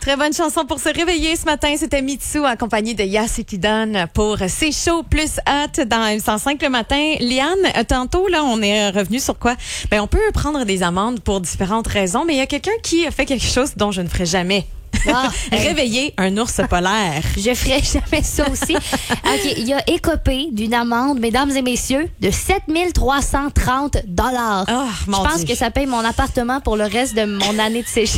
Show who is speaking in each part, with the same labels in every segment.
Speaker 1: Très bonne chanson pour se réveiller ce matin. C'était Mitsu accompagné de Yasikidon pour C'est chaud plus hot dans M105 le matin. Liane, tantôt, là, on est revenu sur quoi? Ben, on peut prendre des amendes pour différentes raisons, mais il y a quelqu'un qui a fait quelque chose dont je ne ferai jamais.
Speaker 2: Ah,
Speaker 1: Réveiller un ours polaire.
Speaker 2: Je ferais jamais ça aussi. OK, il a écopé d'une amende, mesdames et messieurs, de 7 330 $.
Speaker 1: Oh,
Speaker 2: Je pense que ça paye mon appartement pour le reste de mon année de cégep.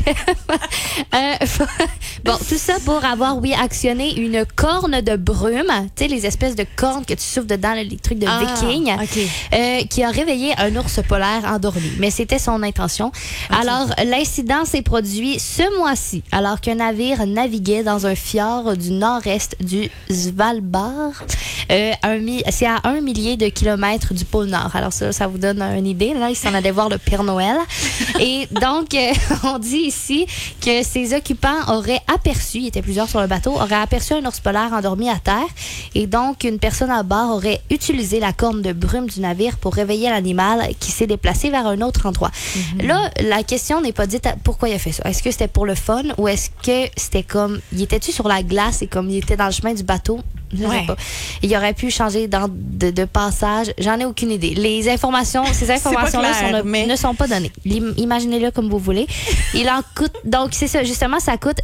Speaker 2: Bon, tout ça pour avoir, actionné une corne de brume. Tu sais, les espèces de cornes que tu souffles dedans, les trucs de viking.
Speaker 1: OK.
Speaker 2: Qui a réveillé un ours polaire endormi. Mais c'était son intention.
Speaker 1: OK.
Speaker 2: Alors, l'incident s'est produit ce mois-ci, alors qu'un navire naviguait dans un fjord du nord-est du Svalbard. C'est à 1 millier de kilomètres du pôle Nord. Alors ça vous donne une idée. Là, ils s'en allaient voir le Père Noël. Et donc, on dit ici que ces occupants auraient aperçu, il était plusieurs sur le bateau, auraient aperçu un ours polaire endormi à terre. Et donc, une personne à bord aurait utilisé la corne de brume du navire pour réveiller l'animal qui s'est déplacé vers un autre endroit. Mm-hmm. Là, la question n'est pas dite pourquoi il a fait ça. Est-ce que c'était pour le fun ou est-ce que c'était comme, il était-tu sur la glace et comme il était dans le chemin du bateau? Je sais pas. Il aurait pu changer de passage. J'en ai aucune idée. Ces informations-là ne sont pas données. Imaginez-le comme vous voulez. Il en coûte, donc c'est ça, justement, ça coûte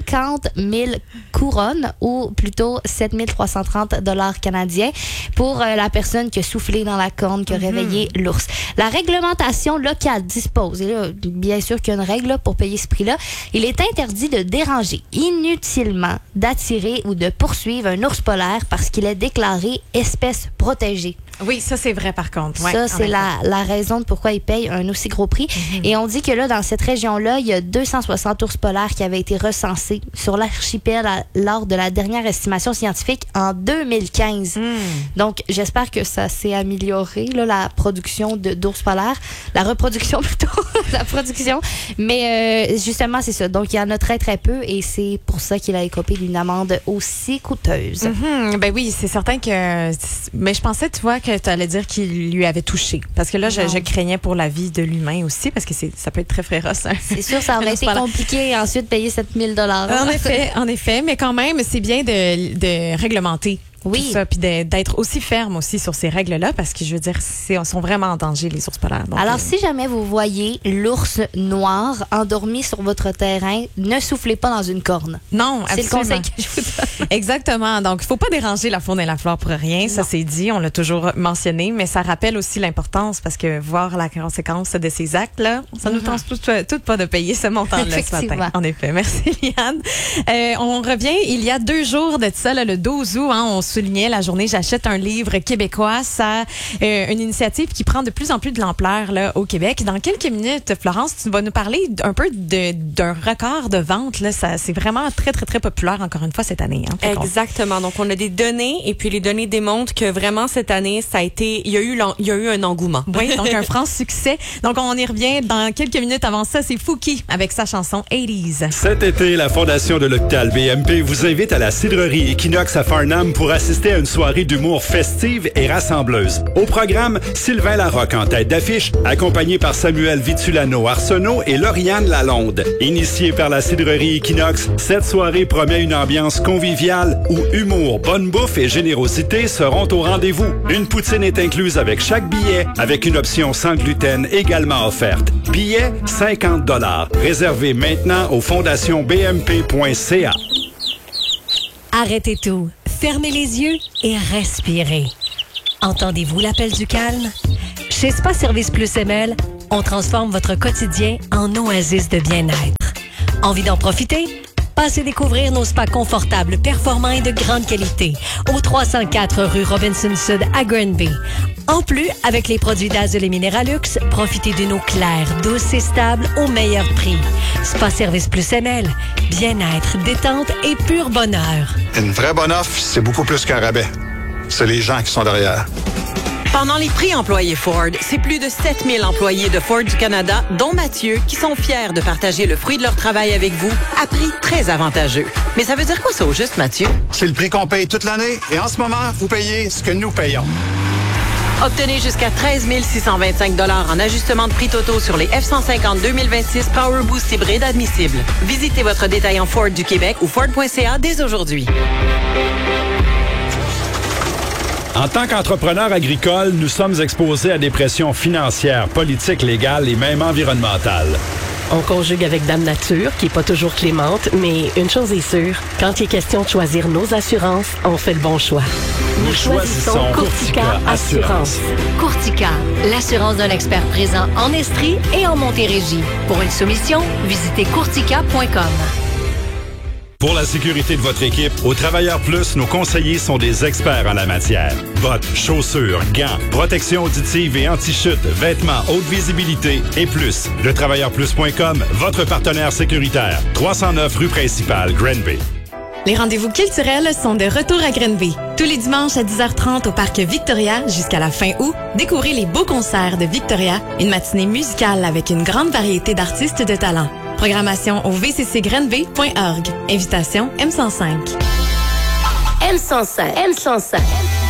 Speaker 2: 50 000 couronnes ou plutôt 7 330 $ canadiens pour la personne qui a soufflé dans la corne, qui a réveillé l'ours. La réglementation locale dispose, et là, bien sûr qu'il y a une règle là, pour payer ce prix-là, il est interdit de déranger inutilement, d'attirer ou de poursuivre un ours polaire parce qu'il est déclaré espèce protégée.
Speaker 1: Oui, ça c'est vrai par contre. Ouais,
Speaker 2: ça, c'est la raison de pourquoi ils payent un aussi gros prix. Mm-hmm. Et on dit que là, dans cette région-là, il y a 260 ours polaires qui avaient été recensés sur l'archipel lors de la dernière estimation scientifique en 2015. Donc, j'espère que ça s'est amélioré, là, la production d'ours polaires. La reproduction plutôt, la production. Mais justement, c'est ça. Donc, il y en a très, très peu et c'est pour ça qu'il a écopé d'une amende aussi coûteuse.
Speaker 1: Mm-hmm. Ben oui, c'est certain que... Mais je pensais, tu vois, que tu allais dire qu'il lui avait touché. Parce que là, je craignais pour la vie de l'humain aussi, parce que ça peut être très féroce. Hein? C'est
Speaker 2: sûr, ça aurait été compliqué ensuite de payer 7 000 $.
Speaker 1: En effet, mais quand même, c'est bien de réglementer.
Speaker 2: Oui.
Speaker 1: Tout ça, puis d'être aussi ferme aussi sur ces règles-là, parce que je veux dire, ils sont vraiment en danger, les ours polaires. Donc,
Speaker 2: alors, si jamais vous voyez l'ours noir endormi sur votre terrain, ne soufflez pas dans une corne.
Speaker 1: Non,
Speaker 2: c'est
Speaker 1: absolument.
Speaker 2: le conseil que je vous donne.
Speaker 1: Exactement. Donc, il ne faut pas déranger la faune et la flore pour rien. Non. Ça, c'est dit, on l'a toujours mentionné, mais ça rappelle aussi l'importance, parce que voir la conséquence de ces actes-là, ça nous tente tout pas de payer ce montant-là ce matin. En effet. Merci, Liane. On revient, il y a 2 jours de ça, là, le 12 août, on soulignait la journée J'achète un livre québécois. Ça, une initiative qui prend de plus en plus de l'ampleur là, au Québec. Dans quelques minutes, Florence, tu vas nous parler un peu d'un record de vente. Là. C'est vraiment très, très, très populaire encore une fois cette année. Hein,
Speaker 3: exactement. Donc, on a des données et puis les données démontrent que vraiment cette année, il y a eu un engouement.
Speaker 1: Oui, donc un franc succès. Donc, on y revient dans quelques minutes. Avant ça, c'est Fouki avec sa chanson 80s.
Speaker 4: Cet été, la Fondation de l'Hôpital BMP vous invite à la cidrerie Equinox à Farnham pour assister à une soirée d'humour festive et rassembleuse. Au programme, Sylvain Larocque en tête d'affiche, accompagné par Samuel Vitulano-Arsenault et Lauriane Lalonde. Initié par la cidrerie Equinox, cette soirée promet une ambiance conviviale où humour, bonne bouffe et générosité seront au rendez-vous. Une poutine est incluse avec chaque billet, avec une option sans gluten également offerte. Billet 50 $. Réservé maintenant au fondationbmp.ca.
Speaker 5: Arrêtez tout. Fermez les yeux et respirez. Entendez-vous l'appel du calme? Chez Spa Service Plus ML, on transforme votre quotidien en oasis de bien-être. Envie d'en profiter? Passez découvrir nos spas confortables, performants et de grande qualité au 304 rue Robinson Sud à Granby. En plus, avec les produits d'Azul et Minéralux, profitez d'une eau claire, douce et stable au meilleur prix. Spa Service Plus ML, bien-être, détente et pur bonheur.
Speaker 6: Une vraie bonne offre, c'est beaucoup plus qu'un rabais. C'est les gens qui sont derrière.
Speaker 7: Pendant les prix employés Ford, c'est plus de 7000 employés de Ford du Canada, dont Mathieu, qui sont fiers de partager le fruit de leur travail avec vous à prix très avantageux. Mais ça veut dire quoi ça au juste, Mathieu?
Speaker 6: C'est le prix qu'on paye toute l'année et en ce moment, vous payez ce que nous payons.
Speaker 7: Obtenez jusqu'à 13 625 $ en ajustement de prix totaux sur les F-150 2026 Power Boost hybride admissibles. Visitez votre détaillant Ford du Québec ou Ford.ca dès aujourd'hui.
Speaker 4: En tant qu'entrepreneur agricole, nous sommes exposés à des pressions financières, politiques, légales et même environnementales.
Speaker 8: On conjugue avec Dame Nature, qui n'est pas toujours clémente, mais une chose est sûre, quand il est question de choisir nos assurances, on fait le bon choix.
Speaker 4: Nous choisissons Courtica Assurance.
Speaker 5: Courtica, l'assurance d'un expert présent en Estrie et en Montérégie. Pour une soumission, visitez courtica.com.
Speaker 4: Pour la sécurité de votre équipe, au Travailleurs Plus, nos conseillers sont des experts en la matière. Bottes, chaussures, gants, protection auditive et anti-chute, vêtements, haute visibilité et plus. Le TravailleurPlus.com, votre partenaire sécuritaire. 309 rue principale, Granby.
Speaker 1: Les rendez-vous culturels sont de retour à Granby. Tous les dimanches à 10h30 au Parc Victoria jusqu'à la fin août, découvrez les beaux concerts de Victoria, une matinée musicale avec une grande variété d'artistes de talent. Programmation au vccgranby.org. Invitation M105.
Speaker 5: M105.